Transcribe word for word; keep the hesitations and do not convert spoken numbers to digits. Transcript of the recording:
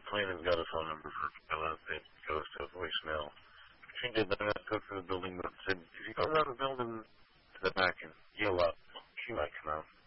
Planner's got a phone number for Bella that goes to a voicemail. She did that. I took to the building, but said, if you go around the building to the back and yell up, she might come out.